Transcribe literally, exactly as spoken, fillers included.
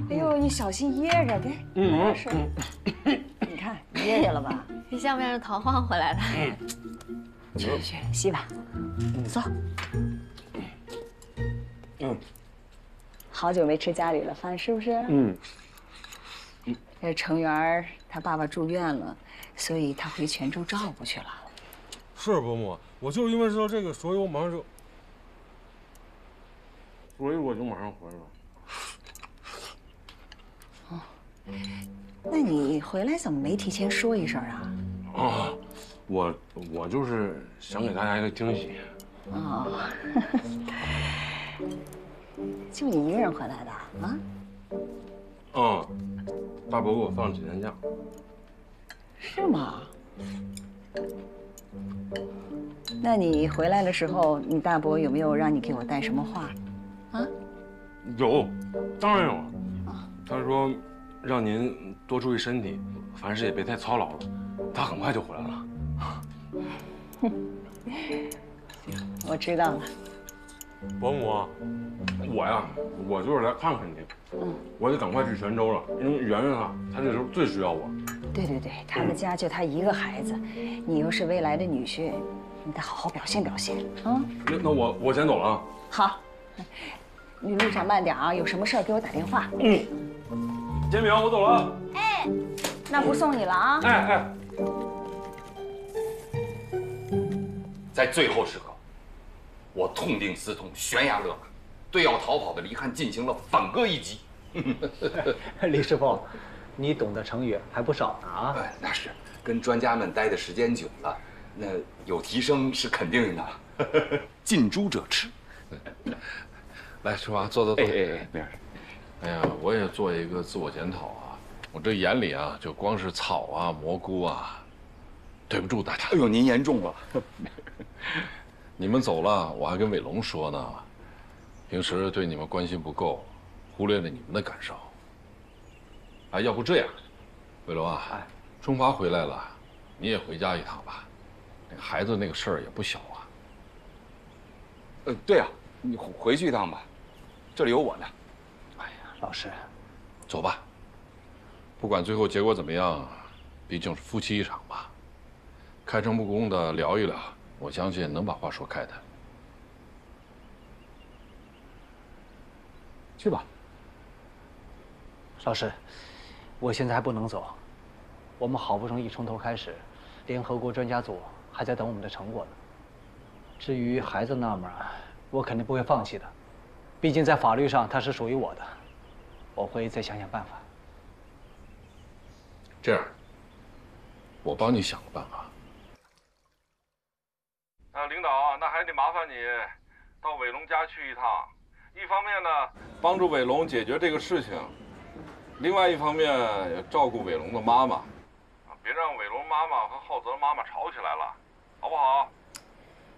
哎呦，你小心掖着，给。嗯是。你看掖下了吧？ 这像不像是桃花回来的？ 去去去，洗吧。走。嗯。好久没吃家里的饭，是不是？嗯。这程元他爸爸住院了，所以他回泉州照顾去了。 是伯母，我就是因为知道这个，所以我马上就，所以我就马上回来了。 哦，那你回来怎么没提前说一声啊？ 哦，我我就是想给大家一个惊喜。 哦，就你一个人回来的啊？ 嗯，大伯给我放几天假。 是吗？那你回来的时候，你大伯有没有让你给我带什么话？啊？ 有，当然有了。他说，让您多注意身体，凡事也别太操劳了。他很快就回来了。 我知道了。 伯母，我呀，我就是来看看你。嗯。我得赶快去泉州了，因为圆圆啊，她那时候最需要我。对对对，他们家就他一个孩子，你又是未来的女婿，你得好好表现表现啊。那那我我先走了啊。好，你路上慢点啊，有什么事儿给我打电话。嗯。坚明，我走了。哎，那不送你了啊。哎哎。 在最后时刻，我痛定思痛，悬崖勒马，对要逃跑的黎汉进行了反戈一击。 李师傅，你懂得成语还不少呢啊！ 哎，那是跟专家们待的时间久了，那有提升是肯定的。近朱者赤。 来，师傅，坐坐坐。 哎哎哎，没事。 哎呀，我也做一个自我检讨啊，我这眼里啊，就光是草啊、蘑菇啊，对不住大家。 哎呦，您言重了。 你们走了，我还跟伟龙说呢，平时对你们关心不够，忽略了你们的感受。哎，要不这样，伟龙啊，哎，春华回来了，你也回家一趟吧。那个孩子那个事儿也不小啊。 呃，对啊，你回去一趟吧，这里有我呢。 哎呀，老师， 走吧。不管最后结果怎么样，毕竟是夫妻一场嘛，开诚布公的聊一聊，我相信能把话说开的。 去吧，老师。我现在还不能走，我们好不容易从头开始，联合国专家组还在等我们的成果呢。至于孩子那面，我肯定不会放弃的，毕竟在法律上他是属于我的，我会再想想办法。 这样，我帮你想个办法。 啊，领导，那还得麻烦你到伟龙家去一趟，一方面呢，帮助伟龙解决这个事情。另外一方面，也照顾伟龙的妈妈，啊，别让伟龙妈妈和浩泽妈妈吵起来了，好不好？